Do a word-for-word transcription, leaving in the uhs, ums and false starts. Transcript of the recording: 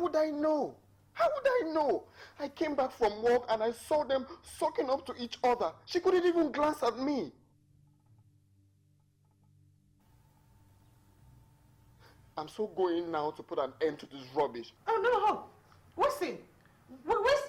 would I know? How would I know? I came back from work and I saw them sucking up to each other. She couldn't even glance at me. I'm so going now to put an end to this rubbish. Oh, no, no. What's it? Where's